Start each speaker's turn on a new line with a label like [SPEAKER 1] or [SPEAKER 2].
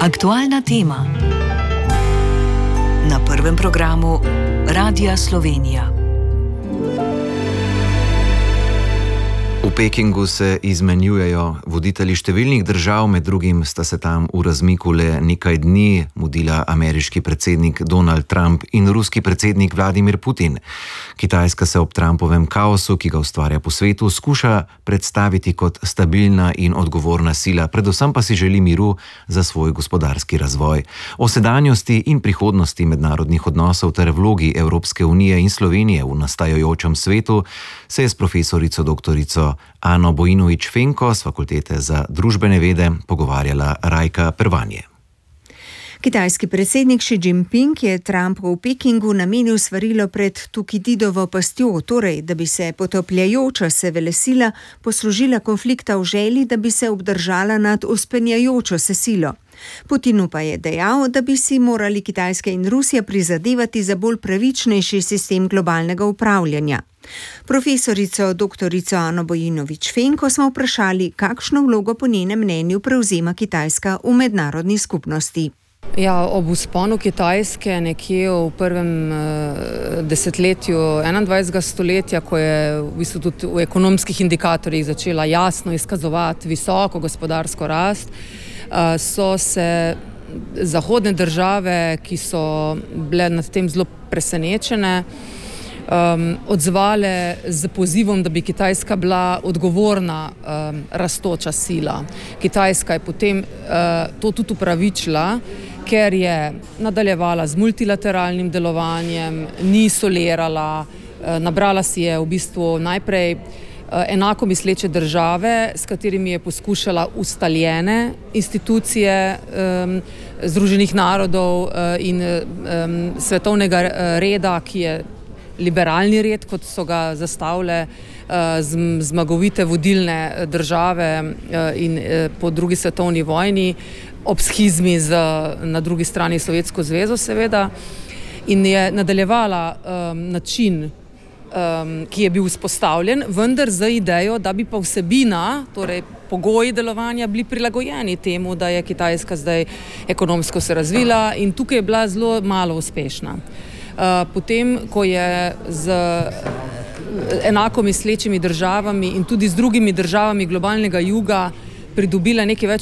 [SPEAKER 1] Aktualna tema na prvem programu Radia Slovenija.
[SPEAKER 2] V Pekingu se izmenjujejo voditelji številnih držav, med drugim sta se tam v razmiku le nekaj dni mudila ameriški predsednik Donald Trump in ruski predsednik Vladimir Putin. Kitajska se ob Trumpovem kaosu, ki ga ustvarja po svetu, skuša predstaviti kot stabilna in odgovorna sila, predvsem pa si želi miru za svoj gospodarski razvoj. O sedanjosti in prihodnosti mednarodnih odnosov ter vlogi Evropske unije in Slovenije v nastajajočem svetu se je s profesorico doktorico Ano Bojinović-Fenko z Fakultete za družbene vede pogovarjala Rajka Pervanje.
[SPEAKER 3] Kitajski predsednik Xi Jinping je Trumpu v Pekingu namenil svarilo pred Tukididovo pastjo, torej, da bi se potapljajoča se velesila poslužila konflikta v želji, da bi se obdržala nad vzpenjajočo se silo. Putinu pa je dejal, da bi si morali Kitajska in Rusija prizadevati za bolj pravičnejši sistem globalnega upravljanja. Profesorico doktorico Ano Bojinović-Fenko smo vprašali, kakšno vlogo po njenem mnenju prevzema Kitajska v mednarodni skupnosti.
[SPEAKER 4] Ja, ob vzponu Kitajske nekje v prvem desetletju 21. stoletja, ko je v bistvu tudi v ekonomskih indikatorjih začela jasno izkazovati visoko gospodarsko rast, so se zahodne države, ki so bile nad tem zelo presenečene, odzvale z pozivom, da bi Kitajska bila odgovorna rastoča sila. Kitajska je potem to tudi upravičila, ker je nadaljevala z multilateralnim delovanjem, ni isolirala, nabrala si je v bistvu najprej enako misleče države, s katerimi je poskušala ustaljene institucije Združenih narodov in svetovnega reda, ki je liberalni red, kot so ga zastavile zmagovite vodilne države in po drugi svetovni vojni, ob schizmi na drugi strani Sovjetsko zvezo seveda, in je nadaljevala način, ki je bil vzpostavljen, vendar z idejo, da bi pa vsebina, torej pogoji delovanja, bili prilagojeni temu, da je Kitajska zdaj ekonomsko se razvila, in tukaj je bila zelo malo uspešna. Potem, ko je z enako mislečimi državami in tudi z drugimi državami globalnega juga pridobila nekaj več